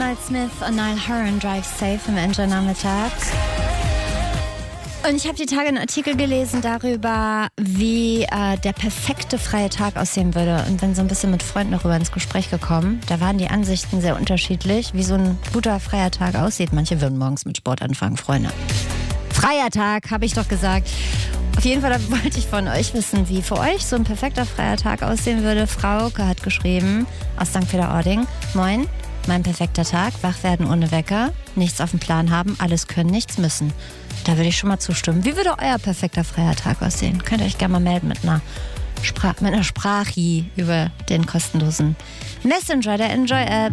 Miles Smith und Niall Horan, Drive Safe im Enjoy-Nachmittag. Und ich habe die Tage einen Artikel gelesen darüber, wie der perfekte freie Tag aussehen würde. Und bin so ein bisschen mit Freunden darüber ins Gespräch gekommen. Da waren die Ansichten sehr unterschiedlich, wie so ein guter freier Tag aussieht. Manche würden morgens mit Sport anfangen, Freunde. Freier Tag, habe ich doch gesagt. Auf jeden Fall wollte ich von euch wissen, wie für euch so ein perfekter freier Tag aussehen würde. Frauke hat geschrieben aus St. Peter-Ording. Moin, mein perfekter Tag, wach werden ohne Wecker, nichts auf dem Plan haben, alles können, nichts müssen. Da würde ich schon mal zustimmen. Wie würde euer perfekter freier Tag aussehen? Könnt ihr euch gerne mal melden mit einer Sprache über den kostenlosen Messenger der Enjoy-App.